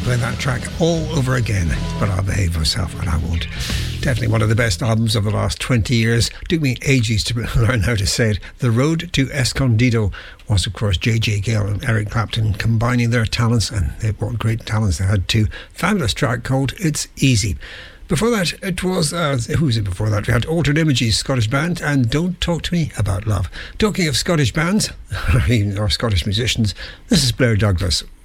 play that track all over again, but I'll behave myself and I won't. Definitely one of the best albums of the last 20 years. Took me ages to learn how to say it. The Road to Escondido was, of course, J.J. Gale and Eric Clapton combining their talents, and what great talents they had too. Fabulous track called It's Easy. Before that, it was, who was it before that? We had Altered Images, Scottish band, and Don't Talk to Me About Love. Talking of Scottish bands, or Scottish musicians, this is Blair Douglas